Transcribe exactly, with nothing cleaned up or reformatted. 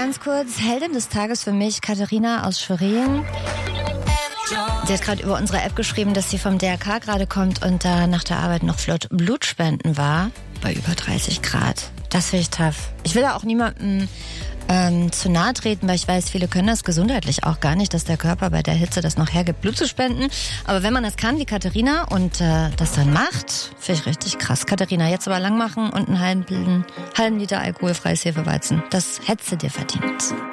Ganz kurz, Heldin des Tages für mich, Katharina aus Schwerin. Sie hat gerade über unsere App geschrieben, dass sie vom D R K gerade kommt und da nach der Arbeit noch flott Blutspenden war. Bei über dreißig Grad. Das finde ich tough. Ich will da auch niemandem ähm, zu nahe treten, weil ich weiß, viele können das gesundheitlich auch gar nicht, dass der Körper bei der Hitze das noch hergibt, Blut zu spenden. Aber wenn man das kann, wie Katharina, und äh, das dann macht, finde ich richtig krass. Katharina, jetzt aber lang machen und einen halben, halben Liter alkoholfreies Hefeweizen. Das hättest du dir verdient.